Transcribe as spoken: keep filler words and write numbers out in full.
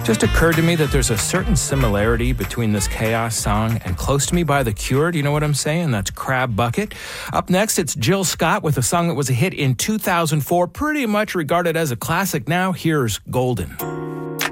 Just occurred to me that there's a certain similarity between this Chaos song and Close to Me by The Cure. Do you know what I'm saying? That's Crab Bucket. Up next, it's Jill Scott with a song that was a hit in two thousand four, pretty much regarded as a classic now. Here's Golden.